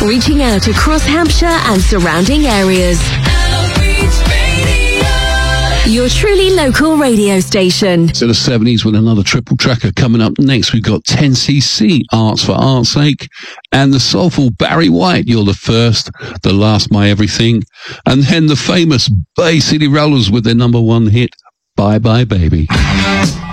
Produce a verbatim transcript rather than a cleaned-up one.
reaching out across Hampshire and surrounding areas. Your truly local radio station. To the seventies with another triple tracker. Coming up next, we've got ten C C, Arts for Art's Sake, and the soulful Barry White, You're the First, The Last, My Everything, and then the famous Bay City Rollers with their number one hit, Bye Bye Baby.